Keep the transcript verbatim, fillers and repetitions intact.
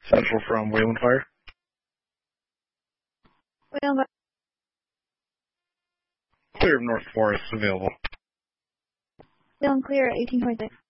Central from Wayland Fire. Wayland Clear of North Forest available. Wayland clear at eighteen twenty-six.